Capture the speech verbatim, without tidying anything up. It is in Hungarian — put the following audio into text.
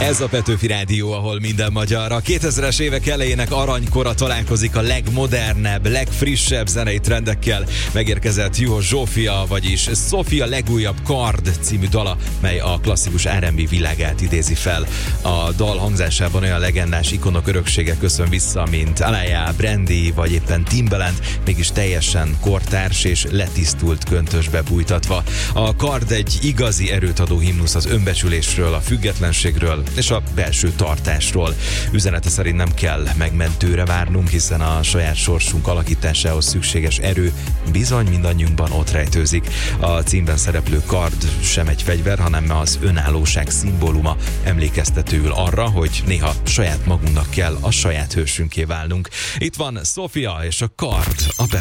Ez a Petőfi Rádió, ahol minden magyar. A kétezres évek elejének aranykora találkozik a legmodernebb, legfrissebb zenei trendekkel. Megérkezett Juho Zsófia, vagyis Sofia legújabb Kard című dala, mely a klasszikus er and bé világát idézi fel. A dal hangzásában olyan legendás ikonok öröksége köszön vissza, mint Alaya, Brandy vagy éppen Timbaland, mégis teljesen kortárs és letisztult köntösbe bújtatva. A Kard egy igazi erőt adó himnusz az önbecsülésről, a függetlenségről és a belső tartásról. Üzenete szerint nem kell megmentőre várnunk, hiszen a saját sorsunk alakításához szükséges erő bizony mindannyiunkban ott rejtőzik. A címben szereplő kard sem egy fegyver, hanem az önállóság szimbóluma, emlékeztetőül arra, hogy néha saját magunknak kell a saját hősünké válnunk. Itt van Sofia és a Kard a